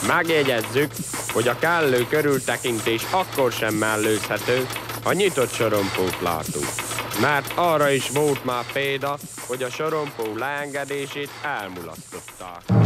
Megjegyezzük, hogy a kellő körültekintés akkor sem mellőzhető, ha nyitott sorompót látunk. Mert arra is volt már példa, hogy a sorompó leengedését elmulasztották.